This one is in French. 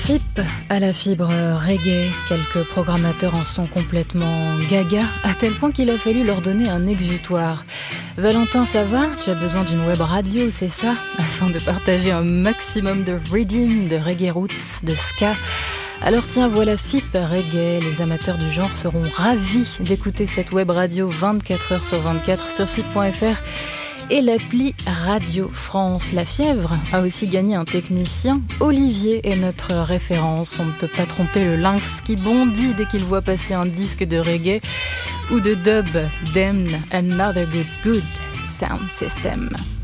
FIP à la fibre reggae, quelques programmateurs en sont complètement gaga, à tel point qu'il a fallu leur donner un exutoire. Valentin, ça va ? Tu as besoin d'une web radio, c'est ça ? Afin de partager un maximum de rhythm, de reggae roots, de ska. Alors tiens, voilà FIP reggae, les amateurs du genre seront ravis d'écouter cette web radio 24h sur 24 sur FIP.fr. Et l'appli Radio France. La Fièvre a aussi gagné un technicien. Olivier est notre référence. On ne peut pas tromper le lynx qui bondit dès qu'il voit passer un disque de reggae ou de dub. Damn, another good sound system.